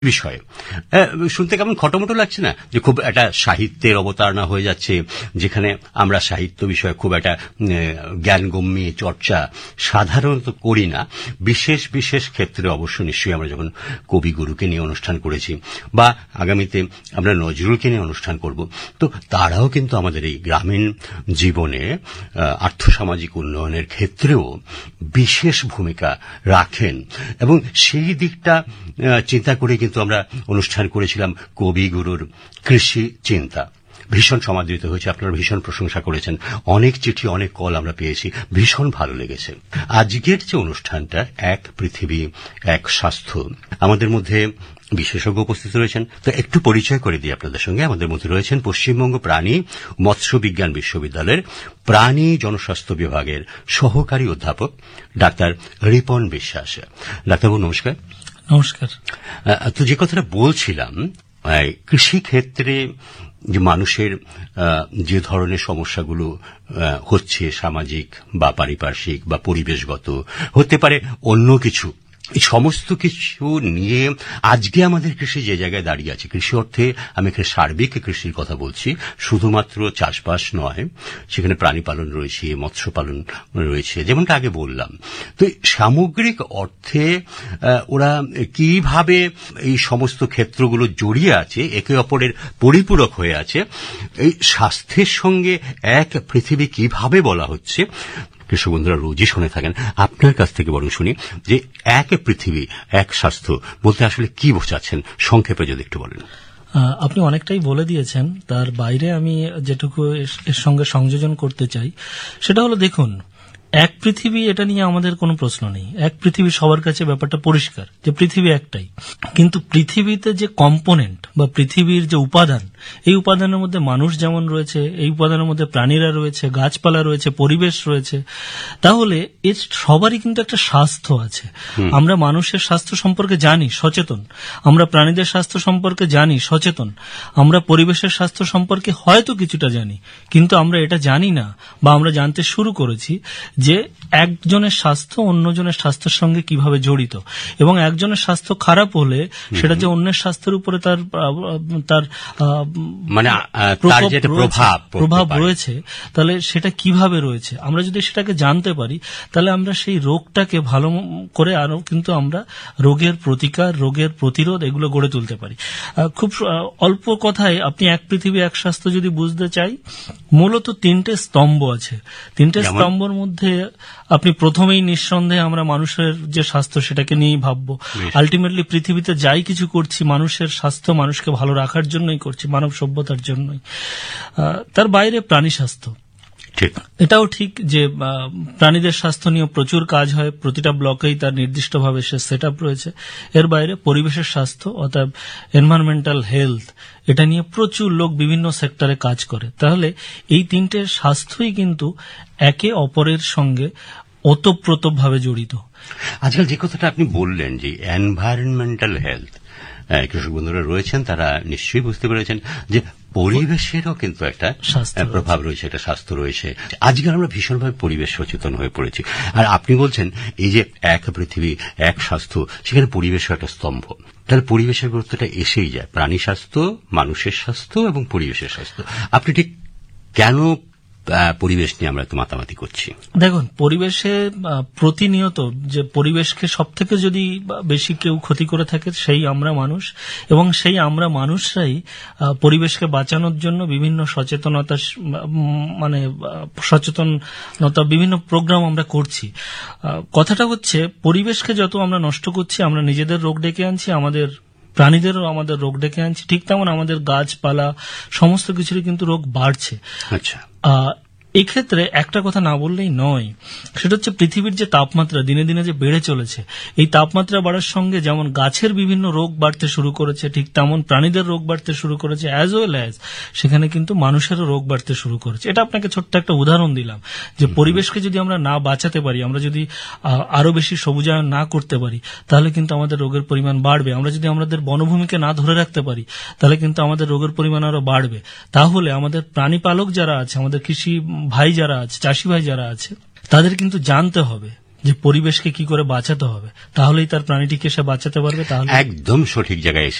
বিষয় শুনতে কেমন খটোমটো লাগছে না, যে খুব একটা সাহিত্যের অবতারণা হয়ে যাচ্ছে, যেখানে আমরা সাহিত্য বিষয়ে খুব একটা জ্ঞানগম্যি চর্চা সাধারণত করি না। বিশেষ বিশেষ ক্ষেত্রে অবশ্য নিশ্চয়ই আমরা যখন কবিগুরুকে নিয়ে অনুষ্ঠান করেছি বা আগামীতে আমরা নজরুলকে নিয়ে অনুষ্ঠান করব, তো তারাও কিন্তু আমাদের এই গ্রামীণ জীবনে আর্থসামাজিক উন্নয়নের ক্ষেত্রেও বিশেষ ভূমিকা রাখেন, এবং সেই দিকটা চিন্তা করে কিন্তু আমরা অনুষ্ঠান করেছিলাম কবিগুরুর কৃষি চিন্তা। ভীষণ সমাদৃত হয়েছে, আপনারা ভীষণ প্রশংসা করেছেন, অনেক চিঠি অনেক কল আমরা পেয়েছি, ভীষণ ভালো লেগেছে। আজকের যে অনুষ্ঠানটা এক পৃথিবী এক স্বাস্থ্য, আমাদের মধ্যে বিশেষজ্ঞ উপস্থিত রয়েছেন, তো একটু পরিচয় করে দিই আপনাদের সঙ্গে। আমাদের মধ্যে রয়েছেন পশ্চিমবঙ্গ প্রাণী মৎস্য বিজ্ঞান বিশ্ববিদ্যালয়ের প্রাণী জনস্বাস্থ্য বিভাগের সহকারী অধ্যাপক ডাক্তার রিপন বিশ্বাস। ডাক্তারবাবু নমস্কার। নমস্কার। তো যে কথাটা বলছিলাম, কৃষি ক্ষেত্রে যে মানুষের যে ধরনের সমস্যাগুলো হচ্ছে, সামাজিক বা পারিপার্শ্বিক বা পরিবেশগত, হতে পারে অন্য কিছু, এই সমস্ত কিছু নিয়ে আজকে আমাদের কৃষি যে জায়গায় দাঁড়িয়ে আছে, কৃষি অর্থে আমি এখানে সার্বিক কৃষির কথা বলছি, শুধুমাত্র চাষবাস নয়, সেখানে প্রাণী পালন রয়েছে, মৎস্য পালন রয়েছে, যেমনটা আগে বললাম। তো সামগ্রিক অর্থে ওরা কিভাবে এই সমস্ত ক্ষেত্রগুলো জড়িয়ে আছে, একে অপরের পরিপূরক হয়ে আছে, এই স্বাস্থ্যের সঙ্গে এক পৃথিবী কিভাবে বলা হচ্ছে, কৃষক বন্ধুরা রোজই শুনে থাকেন, আপনার কাছ থেকে বরং শুনি যে এক পৃথিবী এক স্বাস্থ্য বলতে আসলে কি বোঝাচ্ছেন, সংক্ষেপে যদি একটু বলেন। আপনি অনেকটাই বলে দিয়েছেন, তার বাইরে আমি যেটুকু এর সঙ্গে সংযোজন করতে চাই সেটা হলো, দেখুন, এক পৃথিবী এটা নিয়ে আমাদের কোনো প্রশ্ন নেই। এক পৃথিবী সবার কাছে ব্যাপারটা পরিষ্কার যে পৃথিবী একটাই, কিন্তু পৃথিবীতে যে কম্পোনেন্ট বা পৃথিবীর যে উপাদান, এই উপাদানের মধ্যে মানুষ যেমন রয়েছে, এই উপাদানের মধ্যে প্রাণীরা রয়েছে, গাছপালা রয়েছে, পরিবেশ রয়েছে, তাহলে এর সবারই কিন্তু একটা স্বাস্থ্য আছে। আমরা মানুষের স্বাস্থ্য সম্পর্কে জানি, সচেতন, আমরা প্রাণীদের স্বাস্থ্য সম্পর্কে জানি, সচেতন, আমরা পরিবেশের স্বাস্থ্য সম্পর্কে হয়তো কিছুটা জানি, কিন্তু আমরা এটা জানি না বা আমরা জানতে শুরু করেছি যে একজনের স্বাস্থ্য অন্যজনের স্বাস্থ্যের সঙ্গে কিভাবে জড়িত, এবং একজনের স্বাস্থ্য খারাপ হলে সেটা যে অন্যের স্বাস্থ্যের উপরে তার মানে প্রভাব রয়েছে, তাহলে সেটা কিভাবে রয়েছে, আমরা যদি সেটাকে জানতে পারি, তাহলে আমরা সেই রোগটাকে ভালো করে আরো কিন্তু আমরা রোগের প্রতিকার, রোগের প্রতিরোধ এগুলো গড়ে তুলতে পারি। খুব অল্প কথায় আপনি এক পৃথিবী এক স্বাস্থ্য যদি বুঝতে চাই, মূলত তিনটে স্তম্ভ আছে। তিনটে স্তম্ভের মধ্যে আপনি প্রথমেই নিঃসন্দেহে আমরা মানুষের যে স্বাস্থ্য সেটাকে নিয়েই ভাববো। আলটিমেটলি পৃথিবীতে যাই কিছু করছি, মানুষের স্বাস্থ্য মানুষকে ভালো রাখার জন্যই করছি, মানব সভ্যতার জন্যই। তার বাইরে প্রাণী স্বাস্থ্য, এটাও ঠিক যে প্রাণীদের স্বাস্থ্য নিয়ে প্রচুর কাজ হয়, প্রতিটা ব্লকেই তার নির্দিষ্টভাবে সে সেট আপ রয়েছে। এর বাইরে পরিবেশের স্বাস্থ্য অর্থাৎ এনভায়রনমেন্টাল হেলথ, এটা নিয়ে প্রচুর লোক বিভিন্ন সেক্টরে কাজ করে। তাহলে এই তিনটে স্বাস্থ্যই কিন্তু একে অপরের সঙ্গে ওতপ্রোতভাবে জড়িত। আজকাল যে কথাটা আপনি বললেন যে এনভায়রনমেন্টাল হেলথ, কৃষক বন্ধুরা রয়েছেন, তারা নিশ্চয়ই বুঝতে পেরেছেন যে পরিবেশেরও কিন্তু একটা প্রভাব রয়েছে, একটা স্বাস্থ্য রয়েছে। আজকাল আমরা ভীষণভাবে পরিবেশ সচেতন হয়ে পড়েছি, আর আপনি বলছেন এই যে এক পৃথিবী এক স্বাস্থ্য, সেখানে পরিবেশও একটা স্তম্ভ। তাহলে পরিবেশের গুরুত্বটা এসেই যায়, প্রাণী স্বাস্থ্য, মানুষের স্বাস্থ্য এবং পরিবেশের স্বাস্থ্য। আপনি ঠিক কেন পরিবেশ নিয়ে আমরা এত মাতামাতি করছি? দেখুন, পরিবেশে প্রতিনিয়ত যে পরিবেশকে সব থেকে যদি বেশি কেউ ক্ষতি করে থাকে সেই আমরা মানুষ, এবং সেই আমরা মানুষরাই পরিবেশকে বাঁচানোর জন্য বিভিন্ন সচেতনতা বিভিন্ন প্রোগ্রাম আমরা করছি। কথাটা হচ্ছে, পরিবেশকে যত আমরা নষ্ট করছি, আমরা নিজেদের রোগ ডেকে আনছি, আমাদের প্রাণীদেরও আমাদের রোগ ডেকে আনছি, ঠিক তেমন আমাদের গাছপালা সমস্ত কিছুরই কিন্তু রোগ বাড়ছে। আচ্ছা, এক্ষেত্রে একটা কথা না বললেই নয়, সেটা হচ্ছে পৃথিবীর যে তাপমাত্রা দিনে দিনে যে বেড়ে চলেছে, এই তাপমাত্রা বাড়ার সঙ্গে যেমন গাছের বিভিন্ন রোগ বাড়তে শুরু করেছে, ঠিক তেমন প্রাণীদের রোগ বাড়তে শুরু করেছে, অ্যাজ ওয়েল অ্যাজ সেখানে কিন্তু মানুষেরও রোগ বাড়তে শুরু করেছে। এটা আপনাকে ছোট্ট একটা উদাহরণ দিলাম যে পরিবেশকে যদি আমরা না বাঁচাতে পারি, আমরা যদি আরো বেশি সবুজায়ন না করতে পারি, তাহলে কিন্তু আমাদের রোগের পরিমাণ বাড়বে। আমরা যদি আমাদের বনভূমিকে না ধরে রাখতে পারি, তাহলে কিন্তু আমাদের রোগের পরিমাণ আরো বাড়বে। তাহলে আমাদের প্রাণী পালক যারা আছে, আমাদের কৃষি ভাই যারা আছে, চাষি ভাই যারা আছে, তাদের কিন্তু জানতে হবে যে পরিবেশকে কি করে বাঁচাতে হবে, তাহলেই তার প্রাণীটিকে সে বাঁচাতে পারবে। তাহলে একদম সঠিক জায়গায়